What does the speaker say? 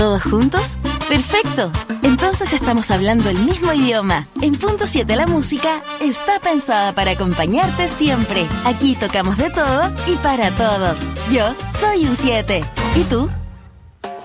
¿Todos juntos? ¡Perfecto! Entonces estamos hablando el mismo idioma. En Punto 7 la música está pensada para acompañarte siempre. Aquí tocamos de todo y para todos. Yo soy un 7. ¿Y tú?